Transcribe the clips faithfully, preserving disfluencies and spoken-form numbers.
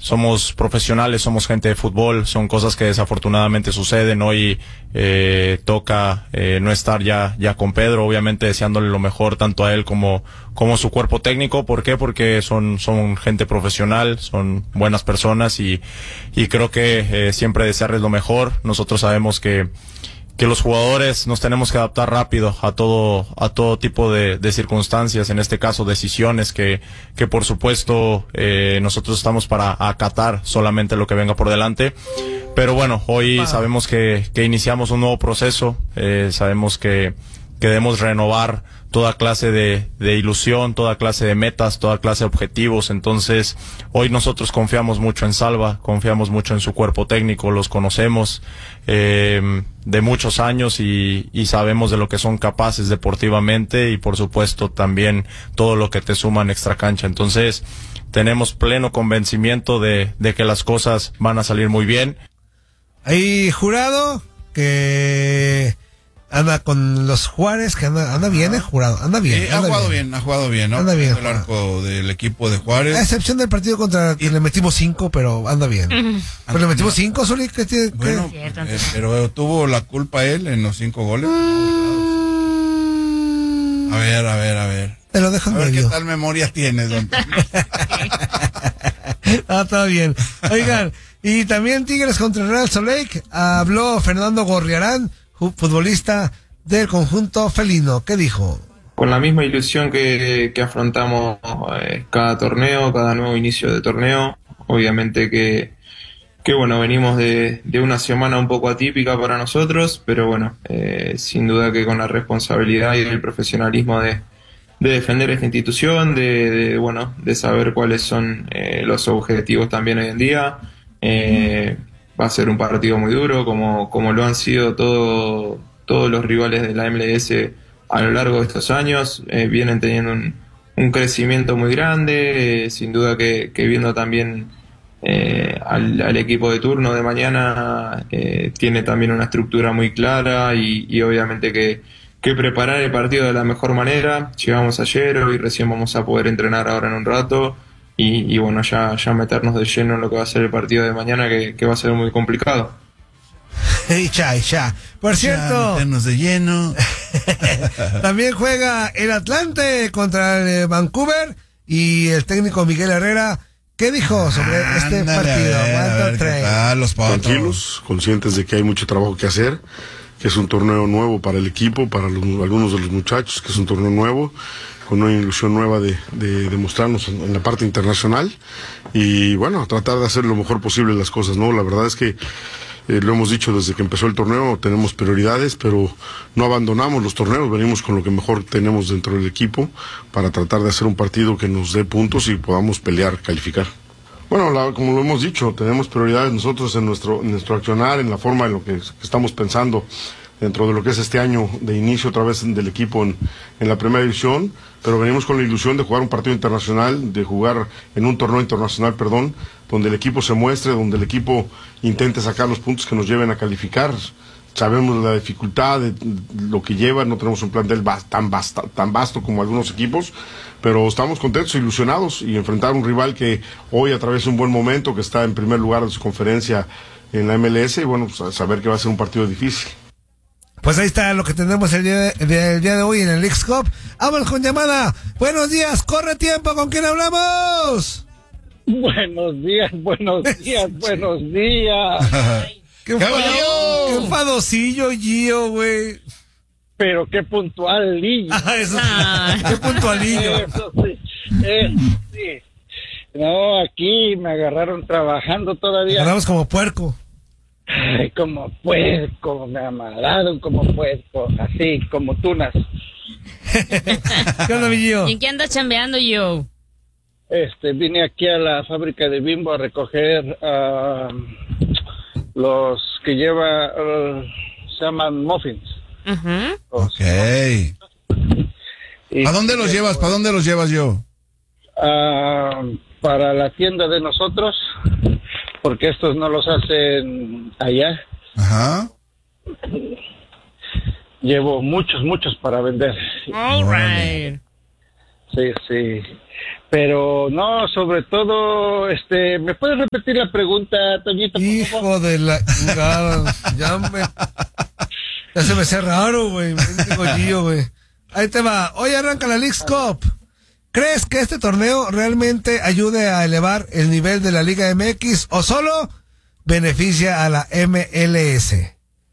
somos profesionales, somos gente de fútbol, son cosas que desafortunadamente suceden. Hoy eh, toca eh, no estar ya ya con Pedro, obviamente deseándole lo mejor tanto a él como como su cuerpo técnico. ¿Por qué? Porque son son gente profesional, son buenas personas y y creo que eh, siempre desearles lo mejor. Nosotros sabemos que que los jugadores nos tenemos que adaptar rápido a todo a todo tipo de, de circunstancias, en este caso decisiones que que por supuesto eh, nosotros estamos para acatar solamente lo que venga por delante. Pero bueno, hoy sabemos que que iniciamos un nuevo proceso, eh, sabemos que que debemos renovar toda clase de, de ilusión, toda clase de metas, toda clase de objetivos. Entonces, hoy nosotros confiamos mucho en Salva, confiamos mucho en su cuerpo técnico, los conocemos eh, de muchos años y, y sabemos de lo que son capaces deportivamente y por supuesto también todo lo que te suma en extracancha. Entonces, tenemos pleno convencimiento de, de que las cosas van a salir muy bien. Hay Jurado que anda con los Juárez, que anda, anda bien, eh, Jurado, anda bien. Sí, anda ha jugado bien. bien, ha jugado bien, ¿no? Anda bien. El arco del equipo de Juárez. A excepción del partido contra que le metimos cinco, pero anda bien. Uh-huh. Pero le metimos cinco, Soli, que tiene. Bueno, ¿qué? eh, pero tuvo la culpa él en los cinco goles. Mm. A ver, a ver, a ver. Te lo dejo en A ver medio. qué tal memoria tienes, don. Ah, todo bien. Oigan, y también Tigres contra Real Salt Lake. Habló Fernando Gorriarán, futbolista del conjunto felino. ¿Qué dijo? Con la misma ilusión que, que afrontamos eh, cada torneo, cada nuevo inicio de torneo. Obviamente que, que bueno, venimos de, de una semana un poco atípica para nosotros, pero bueno, eh, sin duda que con la responsabilidad y el profesionalismo de, de defender esta institución, de, de bueno, de saber cuáles son eh, los objetivos también hoy en día. Eh, va a ser un partido muy duro, como, como lo han sido todo, todos los rivales de la M L S a lo largo de estos años. Eh, vienen teniendo un, un crecimiento muy grande, eh, sin duda que, que viendo también eh, al, al equipo de turno de mañana, eh, tiene también una estructura muy clara y, y obviamente que, que preparar el partido de la mejor manera. Llegamos ayer, hoy recién vamos a poder entrenar ahora en un rato y, y bueno, ya, ya meternos de lleno en lo que va a ser el partido de mañana, que, que va a ser muy complicado. Y ya, y ya. Por cierto, meternos de lleno. También juega el Atlante contra el eh, Vancouver y el técnico Miguel Herrera. ¿Qué dijo sobre Ándale, este partido? A ver, a ver, ¿qué tal, los tranquilos, conscientes de que hay mucho trabajo que hacer, que es un torneo nuevo para el equipo, para los, algunos de los muchachos, que es un torneo nuevo, con una ilusión nueva de, de, de mostrarnos en, en la parte internacional y bueno, tratar de hacer lo mejor posible las cosas, ¿no? La verdad es que Eh, lo hemos dicho desde que empezó el torneo, tenemos prioridades, pero no abandonamos los torneos, venimos con lo que mejor tenemos dentro del equipo para tratar de hacer un partido que nos dé puntos y podamos pelear, calificar. Bueno, la, como lo hemos dicho, tenemos prioridades nosotros en nuestro, en nuestro accionar, en la forma en lo que, que estamos pensando dentro de lo que es este año de inicio otra vez del equipo en, en la primera división, pero venimos con la ilusión de jugar un partido internacional, de jugar en un torneo internacional, perdón, donde el equipo se muestre, donde el equipo intente sacar los puntos que nos lleven a calificar. Sabemos la dificultad de lo que lleva, no tenemos un plantel tan, basta, tan vasto como algunos equipos, pero estamos contentos, ilusionados y enfrentar a un rival que hoy atraviesa un buen momento, que está en primer lugar de su conferencia en la M L S y bueno, pues, saber que va a ser un partido difícil. Pues ahí está lo que tenemos el día de, el día de hoy en el Leagues Cup. Vamos con llamada. Buenos días, corre tiempo, ¿con quién hablamos? Buenos días, buenos días, buenos días. ¿Qué, enfado, qué enfadosillo, Gio, güey. Pero qué puntualillo. Ah, eso sí. Ah. Qué puntualillo. Eso sí, eso sí. No, aquí me agarraron trabajando todavía. Agarramos como puerco. Ay, como puerco, me amarraron como puerco, así, como tunas. ¿Qué onda, mi Gio? ¿Y en qué andas chambeando, yo? Este, vine aquí a la fábrica de Bimbo a recoger uh, los que lleva, uh, se llaman muffins. Uh-huh. Ok. Y, ¿a dónde los llevas? ¿Para dónde los llevas, yo? Uh, para la tienda de nosotros, porque estos no los hacen allá. Ajá. Llevo muchos, muchos para vender. All right. sí, sí. Pero no, sobre todo, este, ¿me puedes repetir la pregunta, Toñito? Hijo de la chingada, ya me... Ya se me hace raro, güey, mendigo Gio, güey. Ahí te va, hoy arranca la Leagues Cup. ¿Crees que este torneo realmente ayude a elevar el nivel de la Liga M X o solo beneficia a la M L S?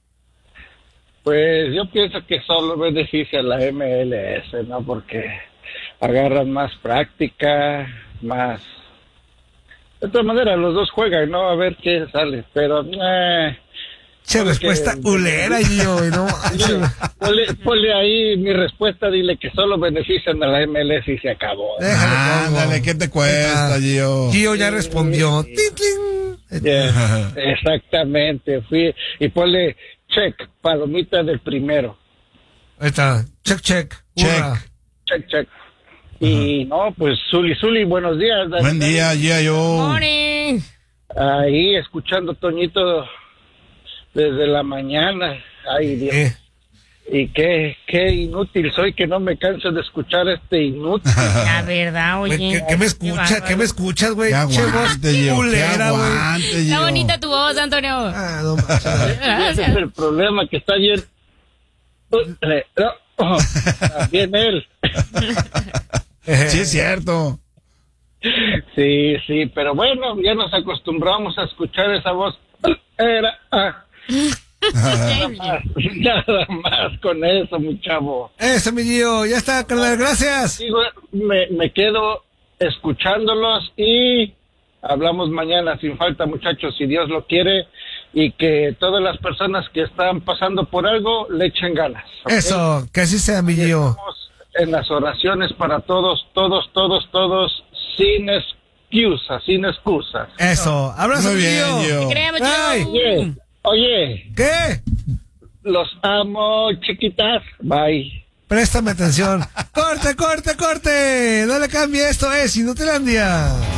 Pues yo pienso que solo beneficia a la M L S, ¿no? Porque agarran más práctica, más... De todas maneras, los dos juegan, ¿no? A ver qué sale, pero... Eh, che, respuesta que... ulera, yo, ¿no? Ponle, ponle ahí mi respuesta, dile que solo benefician a la M L S y se acabó. Déjale, Ándale, ¿qué te cuesta, Gio? Gio ya respondió. Sí. Yeah, exactamente, fui... Y ponle check, palomita del primero. Ahí está, check, check. Hurra. Check, check. Y no, pues Zuli, Zuli, buenos días. Buen día, Gio. Morning. Ahí escuchando Toñito desde la mañana. Ay, Dios. Eh. Y qué, qué inútil soy que no me canso de escuchar este inútil. La verdad, Güey, oye. ¿Qué, qué me escuchas? ¿Qué me escuchas, güey? Que Che, voz aguante, Gio. Que culera, güey. aguante, Está Gio. bonita tu voz, Antonio. Ah, no manches. Ese es Gracias. el problema, que está bien. No, oh, también él. Sí, es cierto. Sí, sí, pero bueno, ya nos acostumbramos a escuchar esa voz. Era, ah, nada más con eso, mi chavo. Eso, mi Gio. Ya está, carnal. Gracias. Digo, me, me quedo escuchándolos y hablamos mañana sin falta, muchachos, si Dios lo quiere, y que todas las personas que están pasando por algo le echen ganas. ¿Ok? Eso, que así sea, mi Gio. Estamos en las oraciones para todos, todos, todos, todos, sin excusas, sin excusas. Eso. Abrazo, Muy mi bien, Gio. Gio. Te queremos, Ay. Gio. Oye, oye, ¿Qué? los amo, chiquitas. Bye. Préstame atención. Corte, corte, corte. No le cambie, esto es Inutilandia.